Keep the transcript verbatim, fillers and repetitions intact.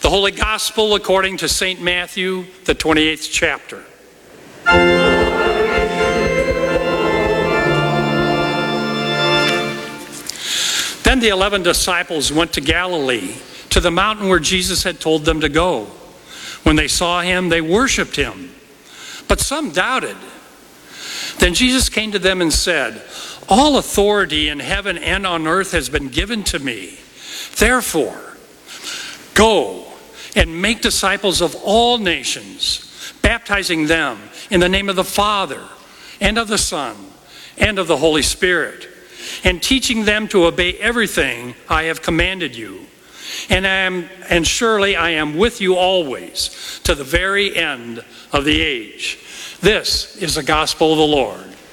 The Holy Gospel according to Saint Matthew, the twenty-eighth chapter. Then the eleven disciples went to Galilee, to the mountain where Jesus had told them to go. When they saw him, they worshiped him, but some doubted. Then Jesus came to them and said, "All authority in heaven and on earth has been given to me. Therefore, go and make disciples of all nations, baptizing them in the name of the Father and of the Son and of the Holy Spirit, and teaching them to obey everything I have commanded you. And I am, and surely I am with you always, to the very end of the age." This is the gospel of the Lord.